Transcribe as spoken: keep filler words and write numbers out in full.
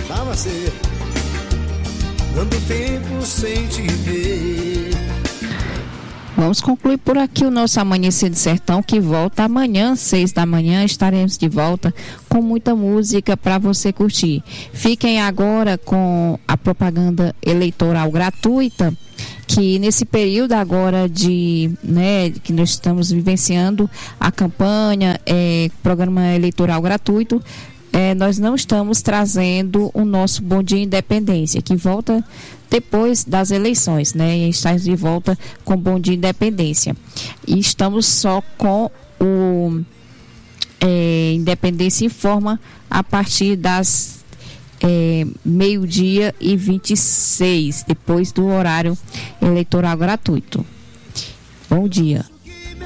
Namastê, tanto tempo sem te ver. Vamos concluir por aqui o nosso Amanhecer do Sertão, que volta amanhã, seis da manhã. Estaremos de volta com muita música para você curtir. Fiquem agora com a propaganda eleitoral gratuita, que nesse período agora de, né, que nós estamos vivenciando a campanha, é, programa eleitoral gratuito, é, nós não estamos trazendo o nosso Bom Dia Independência, que volta depois das eleições, né? E estamos de volta com o Bom Dia Independência. E estamos só com o é, Independência Informa a partir das é, meio-dia e vinte e seis, depois do horário eleitoral gratuito. Bom dia.